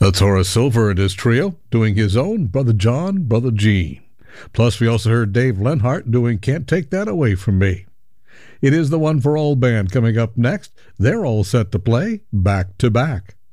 That's Horace Silver and his trio doing his own Brother John, Brother Gene. Plus, we also heard Dave Lenhart doing Can't Take That Away From Me. It is the One for All band coming up next. They're all set to play back to back.